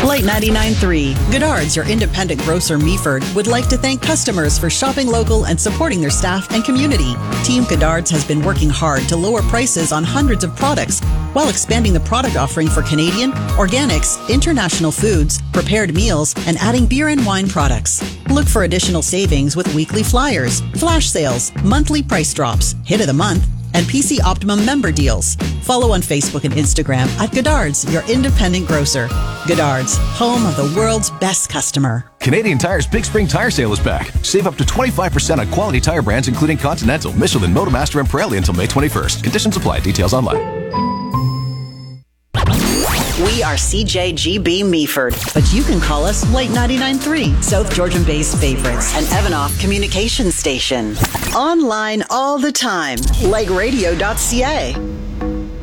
Light 99.3. Goddard's, your independent grocer Meaford, would like to thank customers for shopping local and supporting their staff and community. Team Goddard's has been working hard to lower prices on hundreds of products while expanding the product offering for Canadian, organics, international foods, prepared meals, and adding beer and wine products. Look for additional savings with weekly flyers, flash sales, monthly price drops, hit of the month, and PC Optimum member deals. Follow on Facebook and Instagram at Goddard's, your independent grocer. Goddard's, home of the world's best customer. Canadian Tire's Big Spring Tire Sale is back. Save up to 25% on quality tire brands including Continental, Michelin, Motomaster, and Pirelli until May 21st. Conditions apply. Details online. We are CJGB Meaford, but you can call us Light 99.3, South Georgian Bay's favorites, and Evanoff Communications Station. Online all the time, like radio.ca.